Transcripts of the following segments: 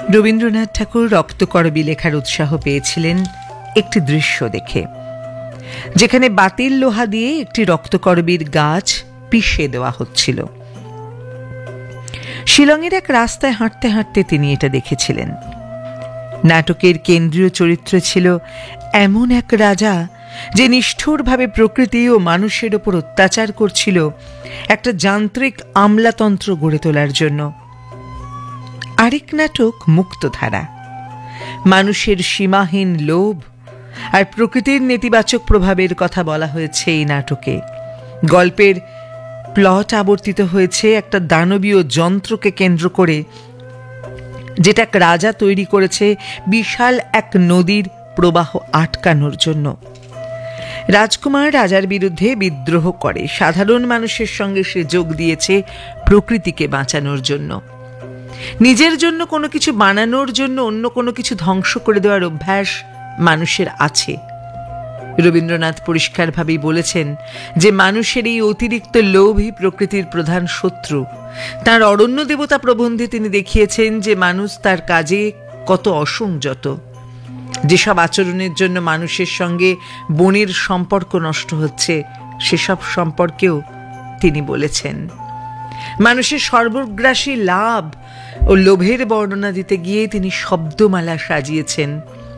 রবীন্দ্রনাথ ঠাকুর রক্তকরবী লেখার উৎসাহ পেয়েছিলেন একটি দৃশ্য দেখে, যেখানে বাতিল লোহা দিয়ে একটি রক্তকরবীর গাছ পিষে দেওয়া হচ্ছিল। শিলংয়ের এক রাস্তায় হাঁটতে হাঁটতে তিনি এটা দেখেছিলেন। নাটকের কেন্দ্রীয় চরিত্র ছিল এমন এক রাজা যে নিষ্ঠুরভাবে প্রকৃতি ও মানুষের ওপর অত্যাচার করছিল একটা যান্ত্রিক আমলাতন্ত্র গড়ে তোলার জন্য। আরেক নাটক মুক্তধারা, মানুষের সীমাহীন লোভ আর প্রকৃতির নেতিবাচক প্রভাবের কথা বলা হয়েছে এই নাটকে। গল্পের প্লট আবর্তিত হয়েছে একটা দানবীয় যন্ত্রকে কেন্দ্র করে, যেটা এক রাজা তৈরি করেছে বিশাল এক নদীর প্রবাহ আটকানোর জন্য। রাজকুমার রাজার বিরুদ্ধে বিদ্রোহ করে, সাধারণ মানুষের সঙ্গে সে যোগ দিয়েছে প্রকৃতিকে বাঁচানোর জন্য। নিজের জন্য কোনো কিছু বানানোর জন্য অন্য কোনো কিছু ধ্বংস করে দেওয়ার অভ্যাস মানুষের আছে। রবীন্দ্রনাথ পরিষ্কারভাবেই বলেছেন যে মানুষের এই অতিরিক্ত লোভই প্রকৃতির প্রধান শত্রু। তার অরণ্য দেবতা প্রবন্ধে তিনি দেখিয়েছেন যে মানুষ তার কাজে কত অসংযত। যেসব আচরণের জন্য মানুষের সঙ্গে বনের সম্পর্ক নষ্ট হচ্ছে, সেসব সম্পর্কেও তিনি বলেছেন। মানুষের সর্বগ্রাসী লাভ ও লোভের বর্ণনা দিতে গিয়ে তিনি শব্দমালা সাজিয়েছেন।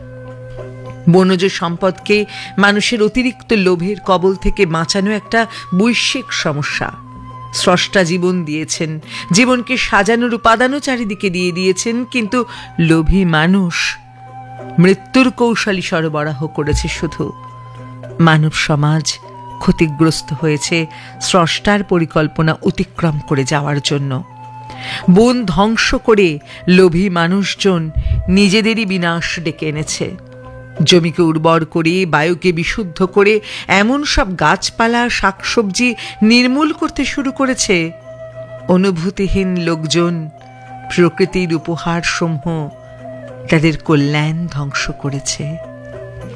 বনজ সম্পদকে মানুষের অতিরিক্ত লোভের কবল থেকে বাঁচানো একটা বৈশ্বিক সমস্যা। স্রষ্টা জীবন দিয়েছেন, জীবনকে সাজানোর উপাদানও চারিদিকে দিয়ে দিয়েছেন, কিন্তু লোভী মানুষ মৃত্যুর কৌশলী সরবরাহ করেছে। শুধু মানব সমাজ ক্ষতিগ্রস্ত হয়েছে স্রষ্টার পরিকল্পনা অতিক্রম করে যাওয়ার জন্য। বন ধ্বংস করে লোভী মানুষজন নিজেদেরই বিনাশ ডেকে এনেছে। জমিকে উর্বর করে, বায়ুকে বিশুদ্ধ করে এমন সব গাছপালা শাকসবজি নির্মূল করতে শুরু করেছে, অনুভূতিহীন লোকজন প্রকৃতির উপহার সমূহ তাদের কল্যাণ ধ্বংস করেছে।